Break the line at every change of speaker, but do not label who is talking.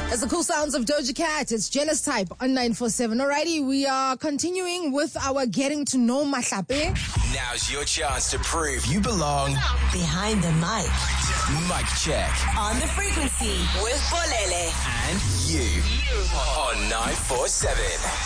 It's the cool sounds of Doja Cat. It's Jealous Type on 947. Alrighty, we are continuing with our getting to know Mahlape.
Now's your chance to prove you belong
Behind the mic.
Mic check.
On the frequency with Bolele.
And you on 947.